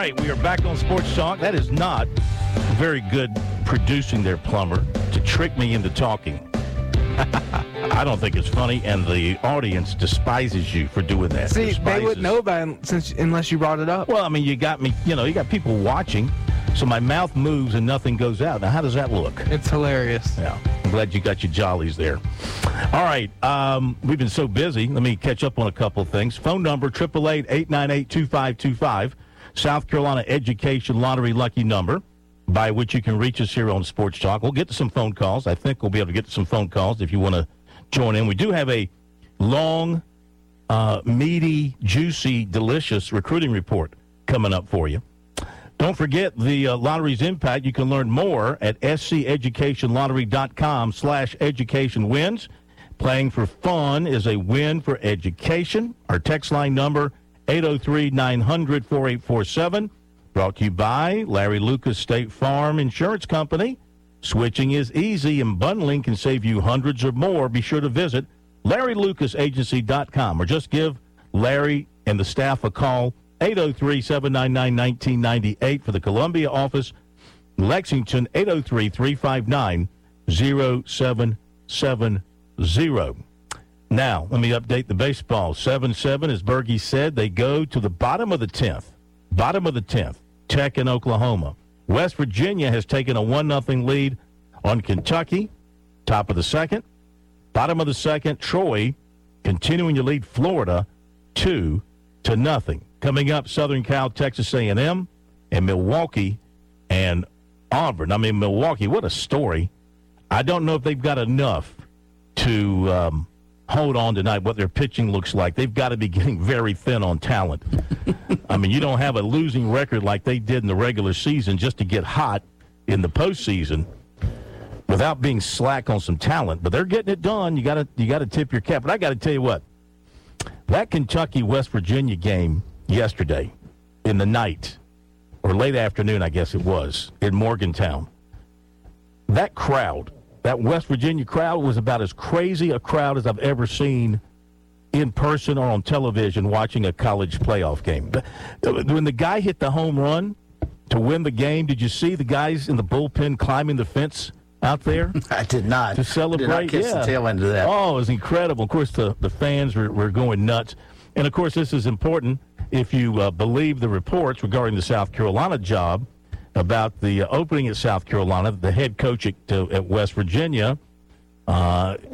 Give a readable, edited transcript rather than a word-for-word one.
right, we are back on Sports Talk. That is not very good producing there, Plumber, to trick me into talking. I don't think it's funny, and the audience despises you for doing that. See, Despises. they wouldn't know about it unless you brought it up. Well, I mean, you got me, you got people watching, so my mouth moves and nothing goes out. Now, how does that look? It's hilarious. Yeah, I'm glad you got your jollies there. All right, we've been so busy. Let me catch up on a couple of things. Phone number, 888-898-2525, South Carolina Education Lottery lucky number, by which you can reach us here on Sports Talk. We'll get to some phone calls. I think we'll be able to get to some phone calls if you want to join in. We do have a long, meaty, juicy, delicious recruiting report coming up for you. Don't forget the lottery's impact. You can learn more at sceducationlottery.com/educationwins. Playing for fun is a win for education. Our text line number, 803-900-4847. Brought to you by Larry Lucas State Farm Insurance Company. Switching is easy, and bundling can save you hundreds or more. Be sure to visit LarryLucasAgency.com or just give Larry and the staff a call, 803-799-1998 for the Columbia office. Lexington, 803-359-0770. Now, let me update the baseball. 7-7, as Bergie said, they go to the bottom of the 10th. Bottom of the 10th. Tech in Oklahoma. West Virginia has taken a 1-0 lead on Kentucky. Top of the second. Bottom of the second, Troy continuing to lead Florida 2-0. Coming up, Southern Cal, Texas A&M, and Milwaukee and Auburn. I mean, Milwaukee, what a story. I don't know if they've got enough to hold on tonight, what their pitching looks like. They've got to be getting very thin on talent. I mean, you don't have a losing record like they did in the regular season just to get hot in the postseason without being slack on some talent. But they're getting it done. You got to tip your cap. But I got to tell you what, that Kentucky-West Virginia game yesterday in the night, or late afternoon, I guess it was, in Morgantown, that crowd, that West Virginia crowd, was about as crazy a crowd as I've ever seen in person or on television watching a college playoff game. When the guy hit the home run to win the game, did you see the guys in the bullpen climbing the fence out there? I did not. To celebrate? I did not catch the tail end of that. Oh, it was incredible. Of course, the fans were going nuts. And, of course, this is important if you believe the reports regarding the South Carolina job about the opening at South Carolina. The head coach at West Virginia